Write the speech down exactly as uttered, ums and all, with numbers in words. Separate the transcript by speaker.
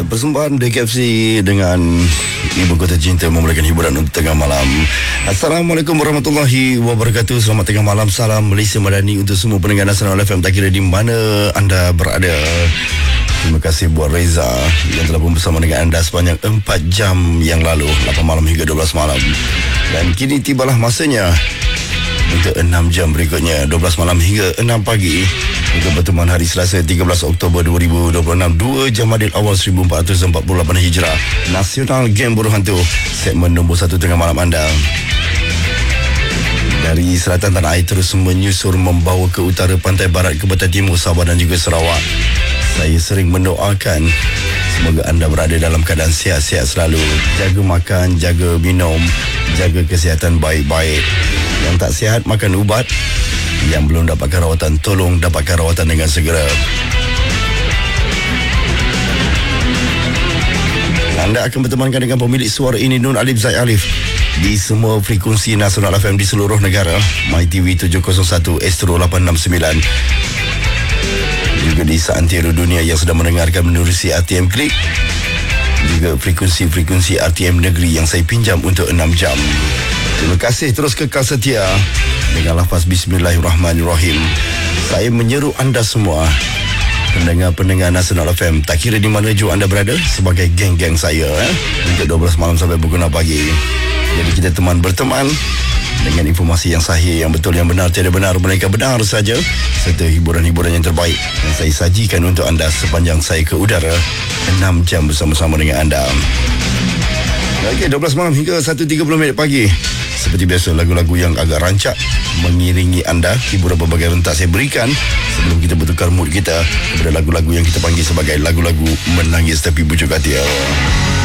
Speaker 1: Persembahan D K F C dengan Ibu Kota Cinta memulakan hiburan untuk tengah malam. Assalamualaikum warahmatullahi wabarakatuh. Selamat tengah malam. Salam Malaysia Madani untuk semua pendengar Nasional F M, tak kira di mana anda berada. Terima kasih buat Reza yang telah pun bersama dengan anda sepanjang empat jam yang lalu, lapan malam hingga dua belas malam. Dan kini tibalah masanya untuk enam jam berikutnya, dua belas malam hingga enam pagi, untuk pertemuan hari Selasa tiga belas Oktober dua ribu dua puluh enam, dua Jamadil Awal seribu empat ratus empat puluh lapan Hijrah. Nasional Game Buruh Hantu, segmen nombor satu tengah malam anda. Dari selatan tanah air terus menyusur membawa ke utara, pantai barat ke pantai timur, Sabah dan juga Sarawak. Saya sering mendoakan semoga anda berada dalam keadaan sihat-sihat selalu. Jaga makan, jaga minum, jaga kesihatan baik-baik. Yang tak sihat, makan ubat. Yang belum dapatkan rawatan, tolong dapatkan rawatan dengan segera. Anda akan bertemankan dengan pemilik suara ini, Nun Alif Zaid Alif, di semua frekuensi Nasional F M di seluruh negara. MyTV tujuh kosong satu, Astro lapan enam sembilan. Juga di seantero dunia yang sedang mendengarkan menerusi R T M Klik. Juga frekuensi-frekuensi R T M Negeri yang saya pinjam untuk enam jam. Terima kasih, terus kekal setia dengan lafaz Bismillahirrahmanirrahim. Saya menyeru anda semua, pendengar-pendengar Nasional F M, tak kira di mana jua anda berada, sebagai geng-geng saya, eh, untuk dua belas malam sampai pukul enam pagi. Jadi kita teman berteman dengan informasi yang sahih, yang betul, yang benar, tiada benar melainkan benar saja, serta hiburan-hiburan yang terbaik yang saya sajikan untuk anda sepanjang saya ke udara enam jam bersama-sama dengan anda. Okey, dua belas malam hingga satu tiga puluh minit pagi. Seperti biasa, lagu-lagu yang agak rancak mengiringi anda, hiburan berbagai rentak saya berikan sebelum kita bertukar mood kita kepada lagu-lagu yang kita panggil sebagai lagu-lagu menangis tapi bujuk hati.